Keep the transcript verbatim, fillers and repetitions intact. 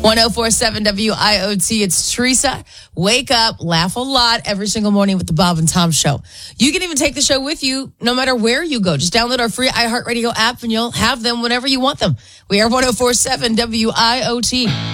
ten forty-seven W I O T. It's Teresa. Wake up, laugh a lot every single morning with the Bob and Tom Show. You can even take the show with you no matter where you go. Just download our free iHeartRadio app and you'll have them whenever you want them. We are ten forty-seven W I O T.